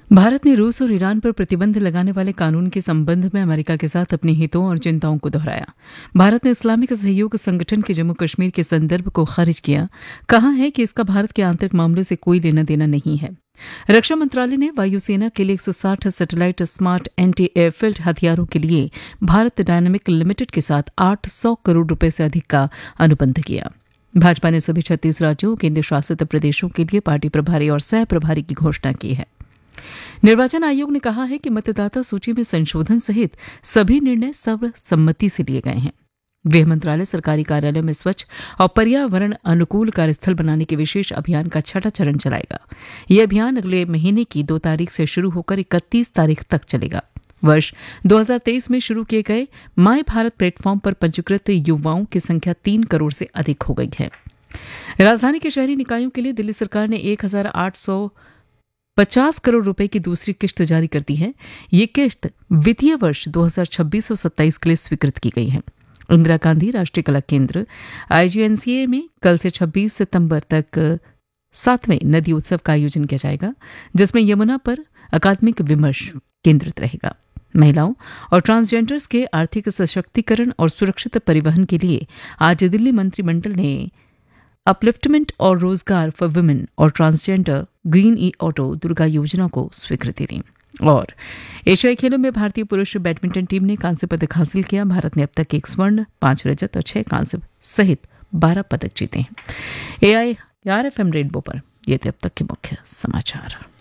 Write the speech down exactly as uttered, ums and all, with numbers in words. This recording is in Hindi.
भारत ने रूस और ईरान पर प्रतिबंध लगाने वाले कानून के संबंध में अमेरिका के साथ अपने हितों और चिंताओं को दोहराया। भारत ने इस्लामिक सहयोग संगठन के जम्मू कश्मीर के संदर्भ को खारिज किया, कहा है कि इसका भारत के आंतरिक मामलों से कोई लेना देना नहीं है। रक्षा मंत्रालय ने वायुसेना के लिए एक सौ साठ सैटेलाइट स्मार्ट एंटी एयरफील्ड हथियारों के लिए भारत डायनामिक लिमिटेड के साथ आठ सौ करोड़ रुपए से अधिक का अनुबंध किया। भाजपा ने सभी छत्तीस राज्यों केंद्र शासित प्रदेशों के लिए पार्टी प्रभारी और सह प्रभारी की घोषणा की है। निर्वाचन आयोग ने कहा है कि मतदाता सूची में संशोधन सहित सभी निर्णय सर्वसम्मति से लिए गए हैं। गृह मंत्रालय सरकारी कार्यालयों में स्वच्छ और पर्यावरण अनुकूल कार्यस्थल बनाने के विशेष अभियान का छठा चरण चलाएगा। यह अभियान अगले महीने की दो तारीख से शुरू होकर इकतीस तारीख तक चलेगा। वर्ष दो हज़ार तेईस में शुरू किए गए माय भारत प्लेटफॉर्म पर पंजीकृत युवाओं की संख्या तीन करोड़ से अधिक हो गई है। राजधानी के शहरी निकायों के लिए दिल्ली सरकार ने एक हजार आठ सौ पचास करोड़ रुपए की दूसरी किश्त जारी कर दी है। ये किश्त वित्तीय वर्ष दो हज़ार छब्बीस और सत्ताईस के लिए स्वीकृत की गई है। इंदिरा गांधी राष्ट्रीय कला केंद्र आईजीएनसीए में कल से छब्बीस सितंबर तक सातवें नदी उत्सव का आयोजन किया जाएगा, जिसमें यमुना पर अकादमिक विमर्श केंद्रित रहेगा। महिलाओं और ट्रांसजेंडर्स के आर्थिक सशक्तिकरण और सुरक्षित परिवहन के लिए आज दिल्ली मंत्रिमंडल ने अपलिफ्टमेंट और रोजगार फॉर वुमेन और ट्रांसजेंडर ग्रीन ई ऑटो दुर्गा योजना को स्वीकृति दी। और एशियाई खेलों में भारतीय पुरुष बैडमिंटन टीम ने कांस्य पदक हासिल किया। भारत ने अब तक एक स्वर्ण, पांच रजत और छह कांस्य सहित बारह पदक जीते हैं। AI R F M rainbow पर ये थे अब तक के मुख्य समाचार।